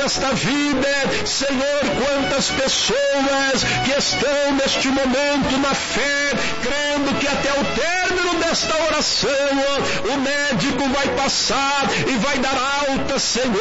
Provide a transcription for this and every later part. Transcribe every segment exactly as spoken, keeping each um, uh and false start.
desta vida. Senhor, quantas pessoas que estão neste momento na fé, crendo que até o término desta oração o médico vai passar e vai dar alta, Senhor.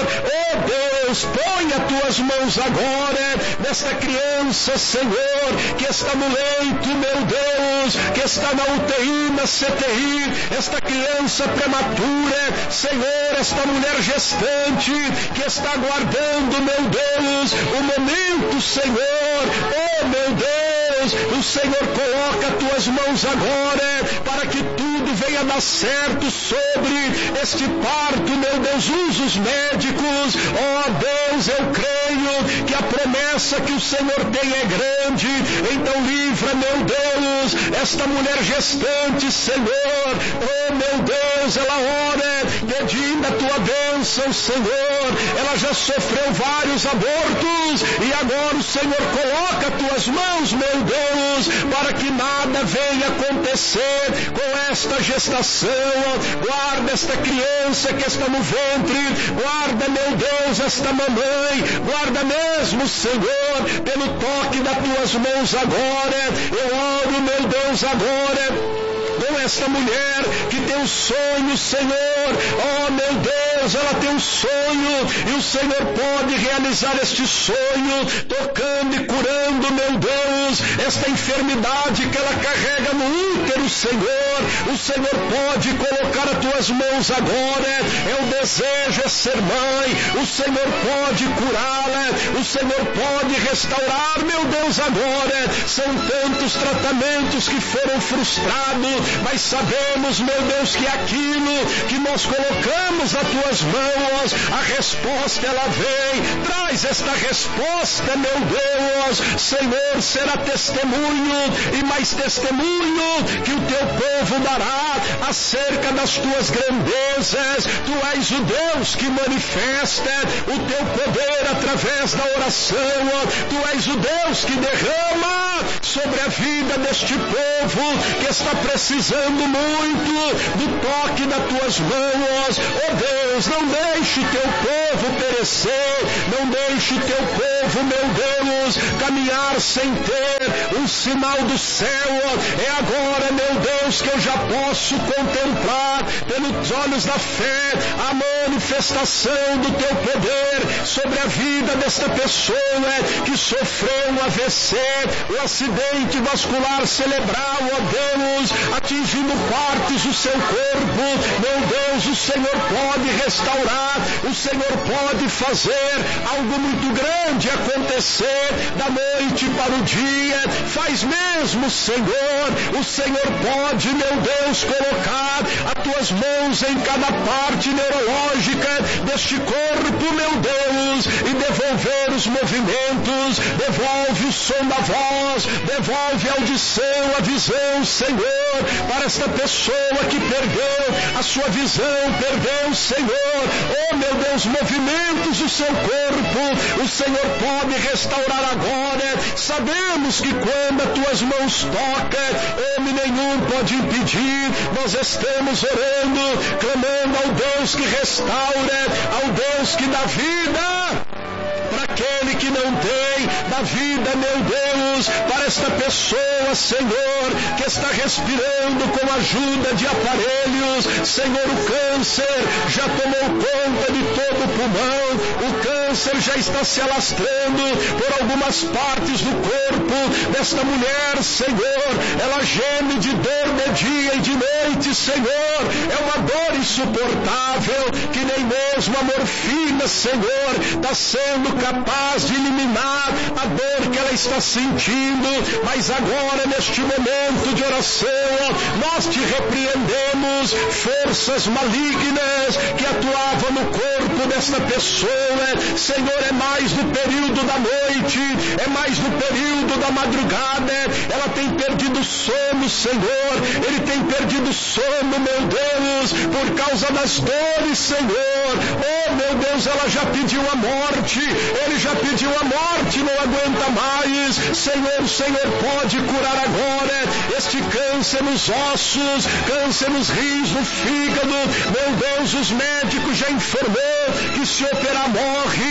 Oh Deus, põe as tuas mãos agora nesta criança, Senhor, que está no leito, meu Deus, que está na U T I, na C T I, esta criança prematura, Senhor, esta mulher gestante que está aguardando, meu Deus, o momento, Senhor. Oh meu Deus, o Senhor coloca as tuas mãos agora para que tudo venha dar certo sobre este parto, meu Deus. Usa os médicos. Oh Deus, eu creio que a promessa que o Senhor tem é grande. Então livra, meu Deus, esta mulher gestante, Senhor. Oh meu Deus, ela ora pedindo a tua bênção, Senhor. Ela já sofreu vários abortos e agora o Senhor coloca as tuas mãos, meu Deus, para que nada venha acontecer com esta gestação. Guarda esta criança que está no ventre, guarda, meu Deus, esta mamãe, guarda mesmo, Senhor, pelo toque das tuas mãos agora. Eu oro, meu Deus, agora com esta mulher que tem um sonho, Senhor. Oh meu Deus, ela tem um sonho e o Senhor pode realizar este sonho, tocando e curando, meu Deus, esta enfermidade que ela carrega no útero, Senhor. O Senhor pode colocar as tuas mãos agora. É o desejo, é ser mãe. O Senhor pode curá-la, o Senhor pode restaurar, meu Deus, agora. São tantos tratamentos que foram frustrados, mas sabemos, meu Deus, que aquilo que nós colocamos nas tuas mãos, a resposta ela vem. Traz esta resposta, meu Deus. Senhor, será testemunho e mais testemunho que o teu povo dará acerca das tuas grandezas. Tu és o Deus que manifesta o teu poder através da oração. Tu és o Deus que derrama sobre a vida deste povo que está precisando muito do toque das tuas mãos. Oh Deus, não deixe o teu povo perecer, não deixe o teu povo, meu Deus, caminhar sem ter um sinal do céu. É agora, meu Deus, que eu já posso contemplar pelos olhos da fé a manifestação do teu poder sobre a vida desta pessoa que sofreu um A V C, um acidente vascular cerebral, ó Deus, atingindo partes do seu corpo. Meu Deus, o Senhor pode restaurar, o Senhor pode fazer algo muito grande acontecer da noite para o dia. Faz mesmo, Senhor. O Senhor pode, meu Deus, colocar as tuas mãos em cada parte neurológica deste corpo, meu Deus, e devolver os movimentos, devolve o som da voz, devolve a audição, a visão, Senhor, para esta pessoa que perdeu a sua visão, perdeu, Senhor, oh meu Deus, movimentos do seu corpo, o Senhor pode restaurar agora. Sabemos que quando as tuas mãos tocam, homem nenhum pode impedir. Nós estamos orando, clamando ao Deus que restaura, ao Deus que dá vida para aquele que não tem, da vida, meu Deus, para esta pessoa, Senhor, que está respirando com a ajuda de aparelhos. Senhor, o câncer já tomou conta de todo o pulmão, o câncer já está se alastrando por algumas partes do corpo desta mulher, Senhor. Ela geme de dor de dia e de noite, Senhor. É uma dor insuportável que nem mesmo a morfina, Senhor, está sendo capaz de eliminar a dor que ela está sentindo. Mas agora, neste momento de oração, nós te repreendemos forças malignas que atuavam no corpo desta pessoa. Senhor, é mais no período da noite, é mais no período da madrugada. Ela tem perdido sono, Senhor. Ele tem perdido sono, meu Deus, por causa das dores, Senhor. Oh, meu Deus, ela já pediu a morte. Ele já pediu a morte, não aguenta mais. Senhor, o Senhor pode curar agora este câncer nos ossos, câncer nos rins, no fígado. Meu Deus, os médicos já informou que se operar morre, mas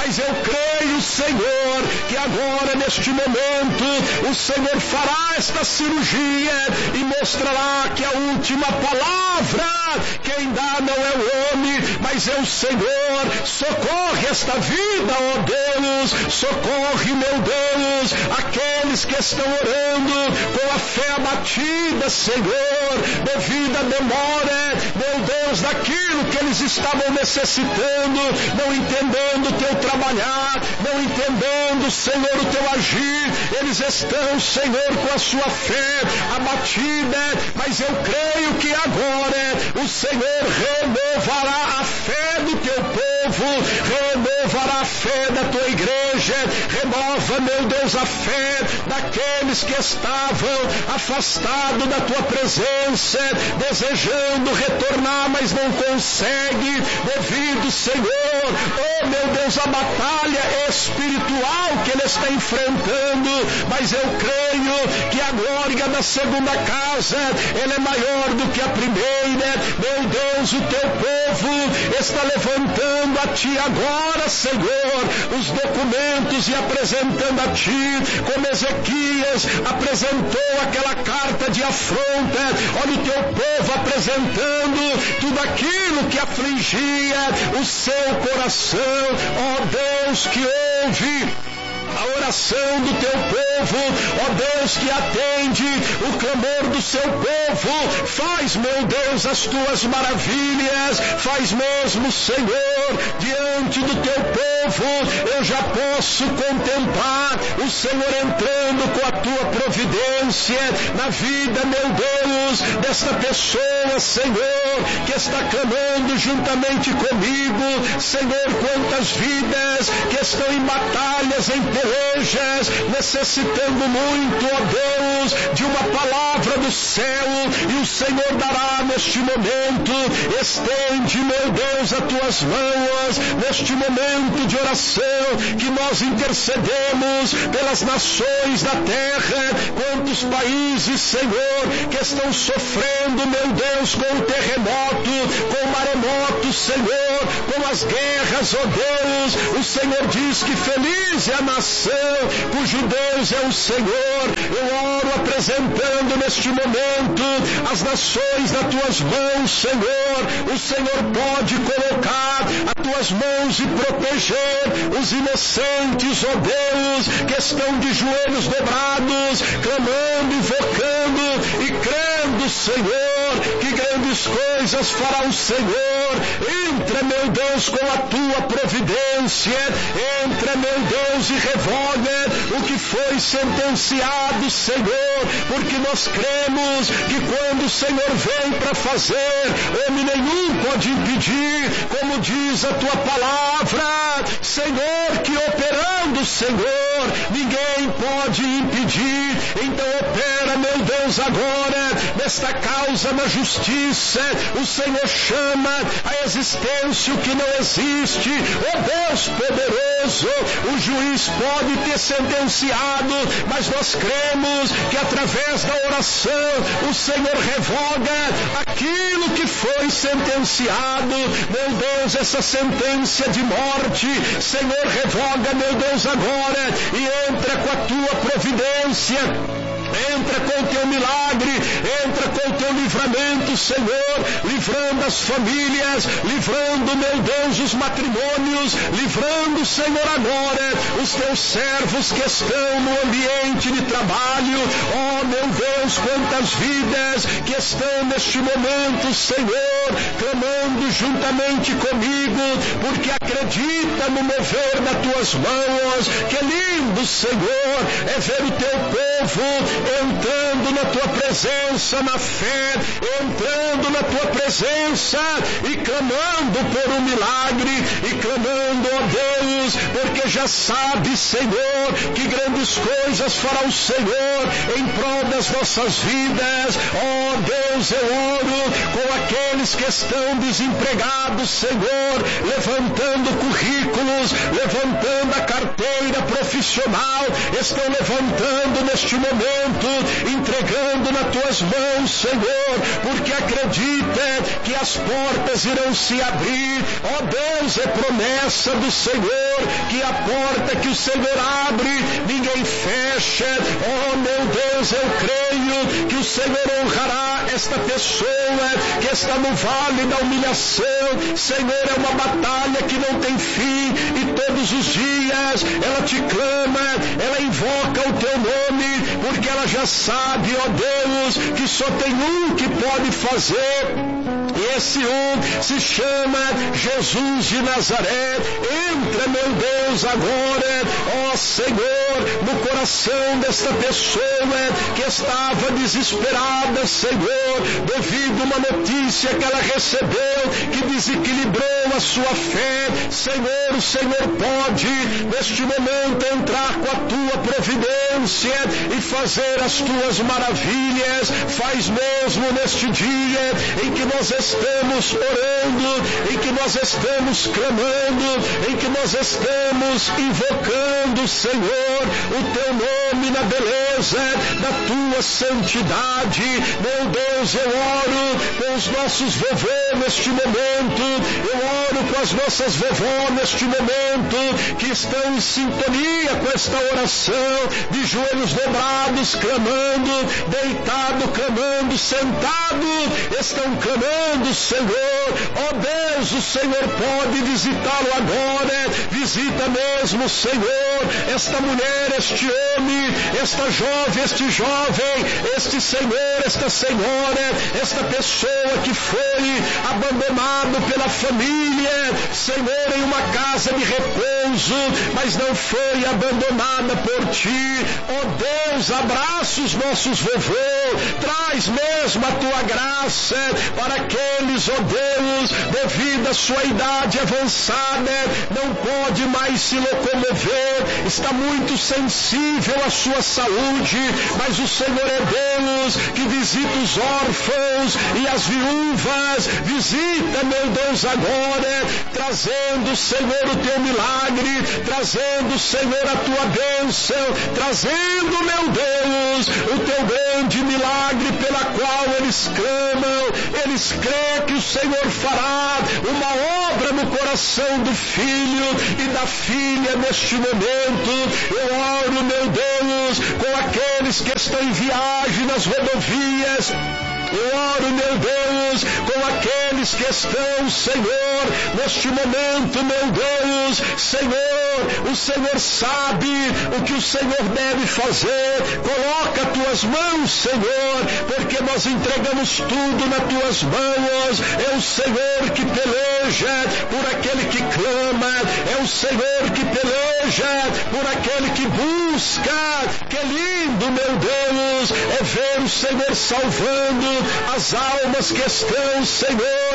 mas eu creio, Senhor, que agora neste momento o Senhor fará esta cirurgia e mostrará que a última palavra quem dá não é o homem, mas é o Senhor. Socorre esta vida, ó Deus, socorre, meu Deus, aqueles que estão orando com a fé abatida, Senhor, devido à demora, meu Deus, daquilo que eles estavam necessitando, não entendendo o teu trabalhar, não entendendo, Senhor, o teu agir. Eles estão, Senhor, com a sua fé abatida, mas eu creio que agora o Senhor renovará a fé do teu povo, renovará a fé da tua igreja, renova, meu Deus, a fé daqueles que estavam afastados da tua presença, desejando retornar, mas não consegue, devido, Senhor, oh meu Deus, a batalha espiritual que ele está enfrentando. Mas eu creio que a glória da segunda casa, ela é maior do que a primeira. Meu Deus, o teu povo está levantando a ti agora, Senhor, os documentos e apresentando a ti, como Ezequias apresentou aquela carta de afronta. Olha o teu povo apresentando tudo aquilo que afligia o seu coração. Ó Deus, que ouve a oração do teu povo, ó Deus, que atende o clamor do seu povo. Faz, meu Deus, as tuas maravilhas, faz mesmo, Senhor, diante do teu povo. Eu já posso contemplar o Senhor entrando com a tua providência na vida, meu Deus, desta pessoa, Senhor, que está clamando juntamente comigo. Senhor, quantas vidas que estão em batalhas, em pelejas, necessitando muito, ó Deus, de uma palavra do céu, e o Senhor dará neste momento. Estende, meu Deus, as tuas mãos neste momento de oração, que nós intercedemos pelas nações da terra. Quantos países, Senhor, que estão sofrendo, meu Deus, com o terremoto, com o maremoto, Senhor, com as guerras, ó Deus. O Senhor diz que feliz é a nação cujo Deus é o Senhor. Eu oro apresentando neste momento as nações das tuas mãos, Senhor. O Senhor pode colocar as tuas mãos e proteger os inocentes, ó Deus, que estão de joelhos dobrados, clamando, invocando e crendo, Senhor, que grandes coisas fará o Senhor. Entra, meu Deus, com a tua providência, entra, meu Deus, e revoga o que foi sentenciado, Senhor, porque nós cremos que quando o Senhor vem para fazer, homem nenhum pode impedir, como diz a tua palavra, Senhor, que operando, Senhor, ninguém pode impedir. Então opera, meu Deus, agora nesta causa na justiça. O Senhor chama a existência o que não existe. Ó Deus poderoso, o juiz pode ter sentenciado, mas nós cremos que através da oração o Senhor revoga aquilo que foi sentenciado. Meu Deus, essa sentença de morte, Senhor, revoga, meu Deus, agora, e entra com a tua providência. Entra com o teu milagre, entra com o teu livramento, Senhor, livrando as famílias, livrando, meu Deus, os matrimônios, livrando, Senhor, agora os teus servos que estão no ambiente de trabalho. Oh, meu Deus, quantas vidas que estão neste momento, Senhor, clamando juntamente comigo, porque acredita no mover das tuas mãos. Que lindo, Senhor, é ver o teu povo entrando na tua presença na fé, entrando na tua presença e clamando por um milagre, e clamando, ó Deus, porque já sabe, Senhor, que grandes coisas fará o Senhor em prol das nossas vidas. Ó Deus, eu oro com aqueles que estão desempregados, Senhor, levantando currículos, levantando a carteira profissional, profissional estão levantando neste momento, entregando nas tuas mãos, Senhor, porque acredita que as portas irão se abrir. Ó Deus, é promessa do Senhor que a porta que o Senhor abre, ninguém fecha. Ó meu Deus, eu creio que o Senhor honrará esta pessoa que está no vale da humilhação. Senhor, é uma batalha que não tem fim e todos os dias ela te clama, ela invoca o teu nome, porque ela já sabe, ó Deus, que só tem um que pode fazer. E esse um se chama Jesus de Nazaré. Entra, meu Deus, agora, ó Senhor, no coração desta pessoa que estava desesperada, Senhor, devido a uma notícia que ela recebeu que desequilibrou a sua fé. Senhor, o Senhor pode neste momento entrar com a tua providência e fazer as tuas maravilhas. Faz mesmo neste dia em que nós estamos orando, em que nós estamos clamando, em que nós estamos invocando, Senhor, o teu nome na beleza da tua santidade. Meu Deus, eu oro com os nossos vovôs neste momento, eu oro com as nossas vovós neste momento, que estão em sintonia com esta oração, de joelhos dobrados, clamando, deitado, clamando, sentado, estão clamando, Senhor. Ó Deus, o Senhor pode visitá-lo agora. Visita mesmo, Senhor, esta mulher, este homem, esta jovem, este jovem, este senhor, esta senhora, esta pessoa que foi abandonado pela família, Senhor, em uma casa de repouso, mas não foi abandonada por ti. Ó Deus, abraça os nossos vovôs, traz mesmo a tua graça para aqueles, ó Deus, devido à sua idade avançada, não pode mais se locomover, está muito sensível à sua saúde, mas o Senhor é Deus que visita os órfãos e as viúvas. Visita, meu Deus, agora, trazendo, Senhor, o teu milagre, trazendo, Senhor, a tua bênção, trazendo, meu Deus, o teu grande milagre pela qual eles clamam. Eles creem que o Senhor fará uma obra no coração do filho e da filha neste momento. Eu oro, meu Deus, com aqueles que estão em viagem nas rodovias. Eu oro, meu Deus, com aqueles que estão, Senhor, neste momento, meu Deus, Senhor, o Senhor sabe o que o Senhor deve fazer. Coloca as tuas mãos, Senhor, porque nós entregamos tudo nas tuas mãos. É o Senhor que peleja por aquele que clama, é o Senhor que peleja por aquele que busca. Que lindo, meu Deus, é ver o Senhor salvando as almas que estão, Senhor,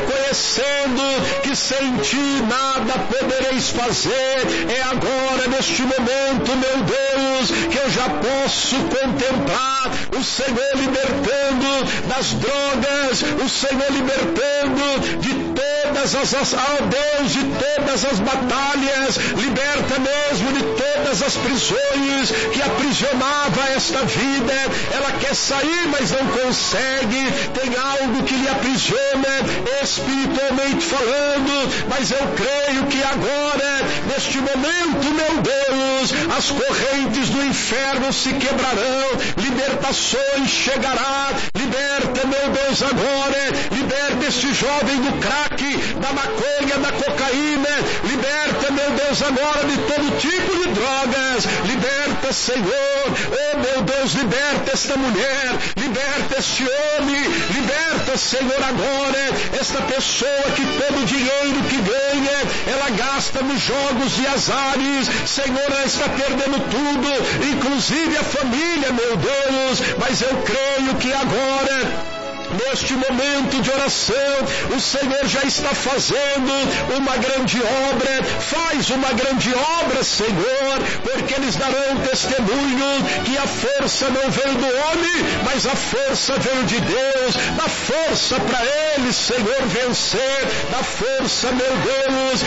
reconhecendo que sem ti nada podereis fazer. É agora, neste momento, meu Deus, que eu já posso contemplar o Senhor libertando das drogas, o Senhor libertando de todas as, ó Deus, de todas as batalhas. Liberta mesmo de todas as prisões que aprisionava esta vida. Ela quer sair, mas não consegue. Tem algo que lhe aprisiona espiritualmente falando, mas eu creio que agora, neste momento, meu Deus, as correntes do inferno se quebrarão, libertações chegará. Liberta, meu Deus, agora, liberta este jovem do crack, da maconha, da cocaína, liberta, meu Deus, agora de todo tipo de drogas. Liberta, Senhor, oh meu Deus, liberta esta mulher, liberta este homem, liberta, Senhor, agora esta pessoa que todo o dinheiro que ganha ela gasta nos jogos e azares. Senhor, ela está perdendo tudo, inclusive a família, meu Deus, mas eu creio que agora, neste momento de oração, o Senhor já está fazendo uma grande obra. Faz uma grande obra, Senhor, porque eles darão testemunho que a força não veio do homem, mas a força veio de Deus. Dá força para eles, Senhor, vencer. Dá força, meu Deus, para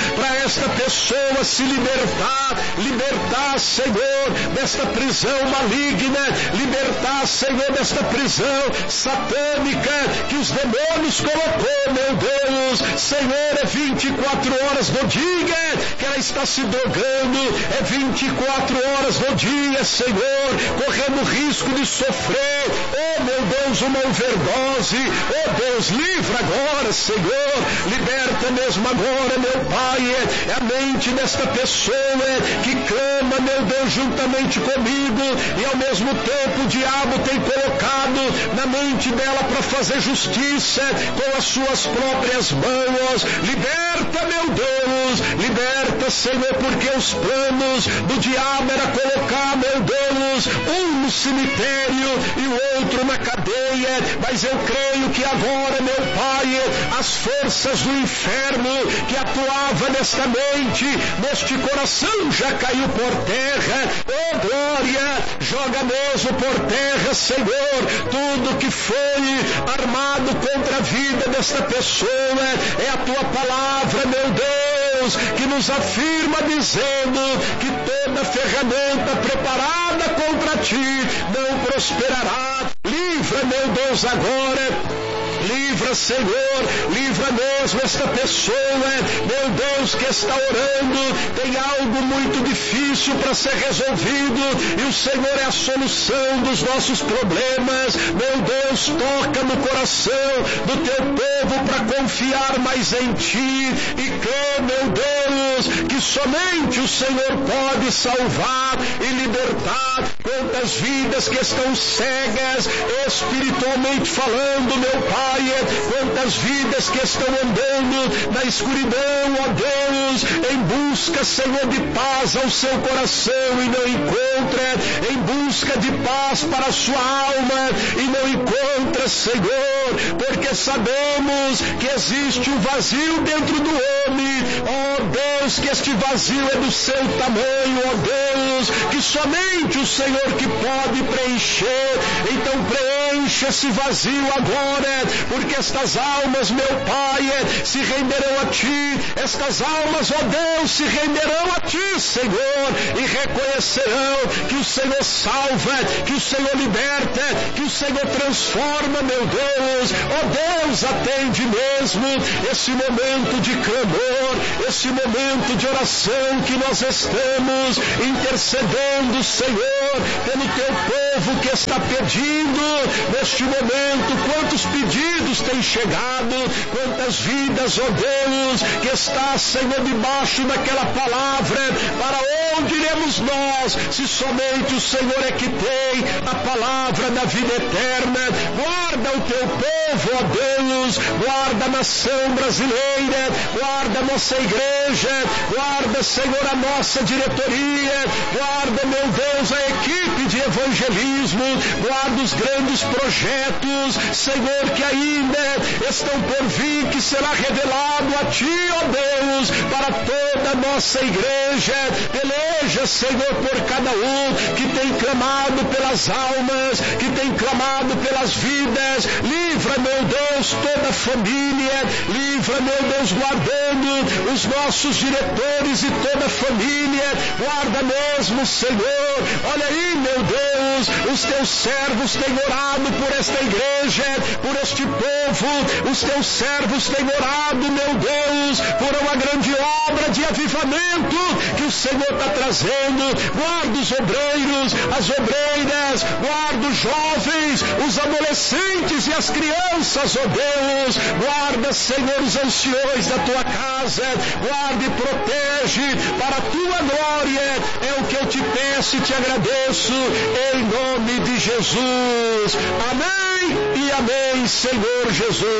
esta pessoa se libertar, libertar, Senhor, desta prisão maligna, libertar, Senhor, desta prisão satânica que os demônios colocou, meu Deus. Senhor, é vinte e quatro horas do dia que ela está se drogando, é vinte e quatro horas do dia, Senhor, correndo risco de sofrer, oh meu Deus, uma overdose, oh Deus, livra agora, Senhor, liberta mesmo agora, meu Pai, é a mente desta pessoa que clama, meu Deus, juntamente comigo, e ao mesmo tempo o diabo tem colocado na mente dela para fazer justiça com as suas próprias mãos. Liberta, meu Deus, liberta, Senhor, porque os planos do diabo era colocar, meu Deus, um no cemitério e o outro na cadeia, mas eu creio que agora, meu Pai, as forças do inferno que atuava nesta mente, neste coração, já caiu por terra. Oh glória, joga mesmo por terra, Senhor, tudo que foi armado contra a vida desta pessoa. É a tua palavra, meu Deus, que nos afirma dizendo que toda ferramenta preparada contra ti não prosperará. Livra, meu Deus, agora. Livra, Senhor, livra mesmo esta pessoa, meu Deus, que está orando, tem algo muito difícil para ser resolvido, e o Senhor é a solução dos nossos problemas. Meu Deus, toca no coração do teu povo para confiar mais em ti, e crê, meu Deus, que somente o Senhor pode salvar e libertar. Quantas vidas que estão cegas, espiritualmente falando, meu Pai, quantas vidas que estão andando na escuridão, ó Deus, em busca, Senhor, de paz ao seu coração e não encontra, em busca de paz para a sua alma e não encontra, Senhor, porque sabemos que existe um vazio dentro do homem, ó Deus, que este vazio é do seu tamanho, ó Deus, que somente o Senhor que pode preencher. Então preencha esse vazio agora, porque estas almas, meu Pai, se renderão a ti, estas almas, ó Deus, se renderão a ti, Senhor, e reconhecerão que o Senhor salva, que o Senhor liberta, que o Senhor transforma, meu Deus. Ó Deus, atende mesmo esse momento de clamor, esse momento de oração que nós estamos intercedendo, Senhor, pelo teu povo que está pedindo neste momento. Quantos pedidos têm chegado, quantas vidas, ó Deus, que está, Senhor, debaixo daquela palavra. Para onde iremos nós, se somente o Senhor é que tem a palavra da vida eterna? Guarda o teu povo, ó Deus, guarda a nação brasileira, guarda a nossa igreja, guarda, Senhor, a nossa diretoria, guarda, meu Deus, a equipe de evangelismo, guarda os grandes projetos, Senhor, que ainda estão por vir, que será revelado a ti, ó Deus, para toda a nossa igreja. Peleja, Senhor, por cada um que tem clamado pelas almas, que tem clamado pelas vidas. Livra, meu Deus, toda a família, livra, meu Deus, guardando os nossos diretores e toda a família, guarda mesmo, Senhor. Olha aí, meu Deus, os teus servos têm orado por esta igreja, por este povo, os teus servos têm orado, meu Deus, por uma grande obra de avivamento que o Senhor está trazendo. Guarda os obreiros, as obreiras, guarda os jovens, os adolescentes e as crianças, ó Deus. Guarda, Senhor, os anciões da tua casa, guarda e protege para a tua glória. É o que eu te peço e te agradeço, em nome de Jesus. Amém e amém, Senhor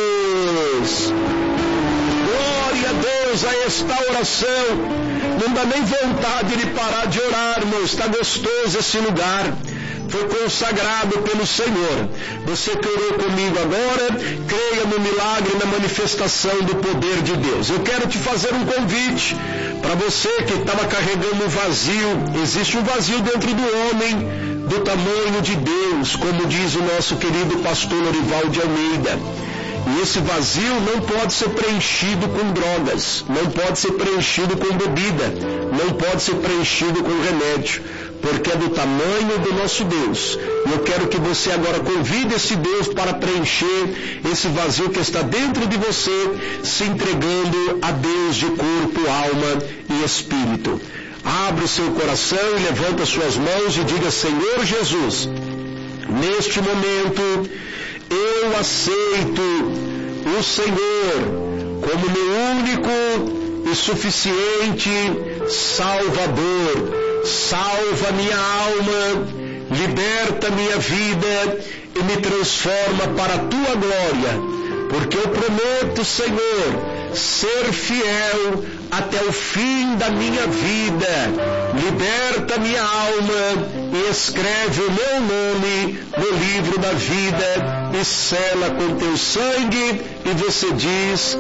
Jesus. Glória a Deus a esta oração. Não dá nem vontade de parar de orar, irmão. Está gostoso esse lugar. Foi consagrado pelo Senhor. Você que orou comigo agora, creia no milagre, na manifestação do poder de Deus. Eu quero te fazer um convite para você que estava carregando um vazio. Existe um vazio dentro do homem do tamanho de Deus, como diz o nosso querido pastor Lorival de Almeida. E esse vazio não pode ser preenchido com drogas, não pode ser preenchido com bebida, não pode ser preenchido com remédio, porque é do tamanho do nosso Deus. E eu quero que você agora convide esse Deus para preencher esse vazio que está dentro de você, se entregando a Deus de corpo, alma e espírito. Abre o seu coração e levanta suas mãos e diga: Senhor Jesus, neste momento eu aceito o Senhor como meu único e suficiente Salvador. Salva minha alma, liberta minha vida e me transforma para a tua glória, porque eu prometo, Senhor, ser fiel até o fim da minha vida. Liberta minha alma e escreve o meu nome no livro da vida e sela com teu sangue. E você diz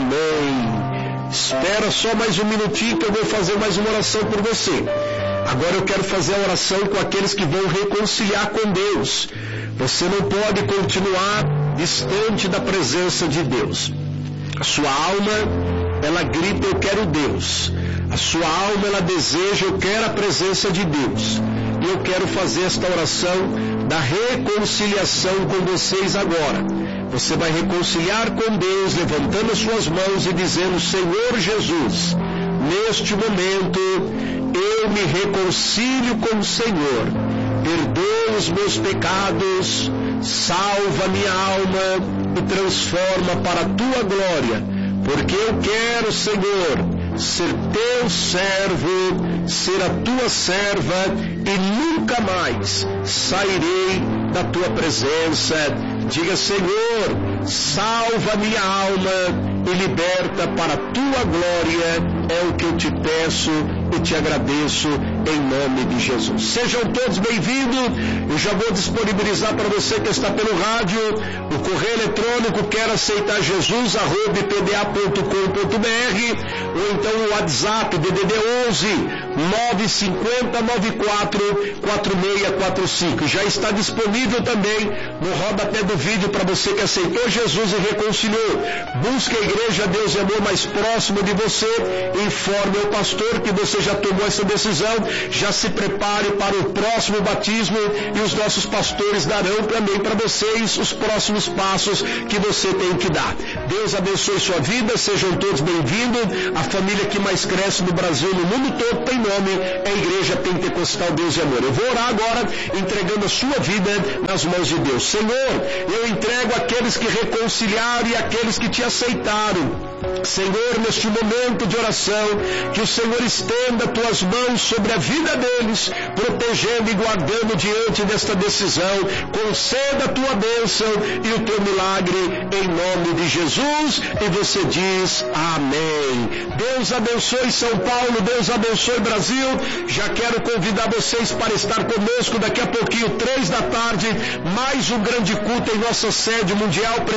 amém. Espera só mais um minutinho que eu vou fazer mais uma oração por você. Agora eu quero fazer a oração com aqueles que vão reconciliar com Deus. Você não pode continuar distante da presença de Deus. A sua alma, ela grita: eu quero Deus. A sua alma, ela deseja: eu quero a presença de Deus. E eu quero fazer esta oração da reconciliação com vocês agora. Você vai reconciliar com Deus, levantando as suas mãos e dizendo: Senhor Jesus, neste momento eu me reconcilio com o Senhor. Perdoa os meus pecados, salva minha alma e transforma para a tua glória, porque eu quero, Senhor, ser teu servo, ser a tua serva e nunca mais sairei da tua presença. Diga: Senhor, salva minha alma e liberta para a tua glória. É o que eu te peço e te agradeço em nome de Jesus. Sejam todos bem-vindos. Eu já vou disponibilizar para você que está pelo rádio o correio eletrônico quero aceitar Jesus arroba p d a ponto com ponto b r, ou então o WhatsApp D D D onze nove cinco zero nove quatro quatro seis quatro cinco. Já está disponível também no rodapé do vídeo para você que aceitou Jesus e reconciliou. Busque a Igreja Deus e Amor mais próximo de você. Informe ao pastor que você já tomou essa decisão. Já se prepare para o próximo batismo e os nossos pastores darão também para vocês os próximos passos que você tem que dar. Deus abençoe sua vida. Sejam todos bem-vindos. A família que mais cresce no Brasil e no mundo todo tem nome, é a Igreja Pentecostal Deus e Amor. Eu vou orar agora entregando a sua vida nas mãos de Deus. Senhor, eu entrego aqueles que reconciliaram e aqueles que te aceitaram. Senhor, neste momento de oração, que o Senhor estenda tuas mãos sobre a vida deles, protegendo e guardando diante desta decisão. Conceda a tua bênção e o teu milagre em nome de Jesus. E você diz amém. Deus abençoe São Paulo, Deus abençoe Brasil. Já quero convidar vocês para estar conosco daqui a pouquinho, três da tarde, mais um grande culto em nossa sede mundial.